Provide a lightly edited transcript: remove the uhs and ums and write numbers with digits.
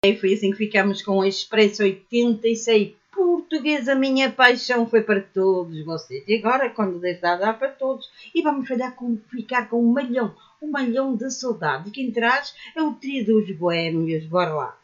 E foi assim que ficamos com o Expresso 86 português. A minha paixão foi para todos vocês. E agora, quando dá para todos. E vamos ficar com um malhão de saudade. E quem traz é o trio dos boémios. Bora lá.